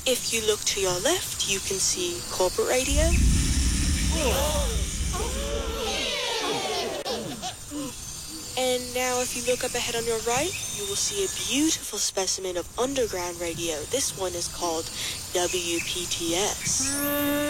If you look to your left, you can see corporate radio. And now if you look up ahead on your right, you will see a beautiful specimen of underground radio. This one is called WPTS.